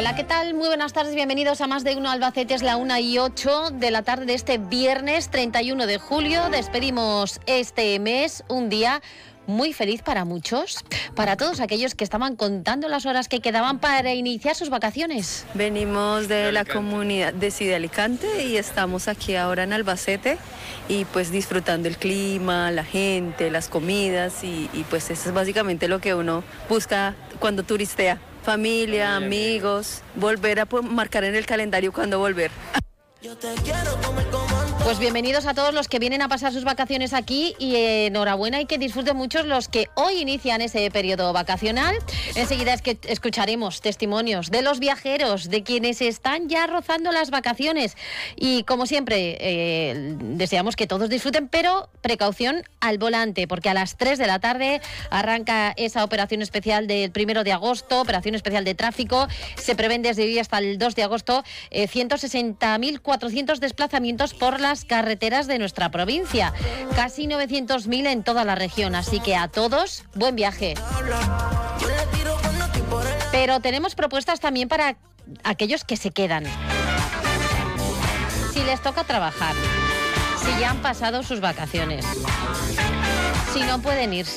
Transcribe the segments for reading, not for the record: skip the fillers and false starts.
Hola, ¿qué tal? Muy buenas tardes, bienvenidos a Más de Uno Albacete. Es la 1:08 de la tarde de este viernes 31 de julio. Despedimos este mes, un día muy feliz para muchos, para todos aquellos que estaban contando las horas que quedaban para iniciar sus vacaciones. Venimos de la comunidad de Alicante y estamos aquí ahora en Albacete y pues disfrutando el clima, la gente, las comidas y pues eso es básicamente lo que uno busca cuando turistea. Familia, amigos, volver a marcar en el calendario cuándo volver. Pues bienvenidos a todos los que vienen a pasar sus vacaciones aquí y enhorabuena y que disfruten muchos los que hoy inician ese periodo vacacional. Enseguida es que escucharemos testimonios de los viajeros, de quienes están ya rozando las vacaciones y como siempre deseamos que todos disfruten, pero precaución al volante porque a las 3 de la tarde arranca esa operación especial del 1 de agosto, operación especial de tráfico. Se prevén desde hoy hasta el 2 de agosto 160.400 desplazamientos por las carreteras de nuestra provincia, casi 900.000 en toda la región, así que a todos, buen viaje. Pero tenemos propuestas también para aquellos que se quedan. Si les toca trabajar, si ya han pasado sus vacaciones, si no pueden irse.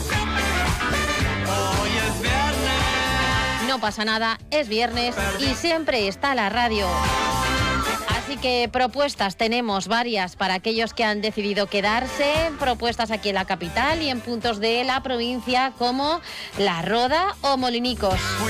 Hoy es viernes. No pasa nada, es viernes y siempre está la radio. Así que propuestas tenemos varias para aquellos que han decidido quedarse, propuestas aquí en la capital y en puntos de la provincia como La Roda o Molinicos.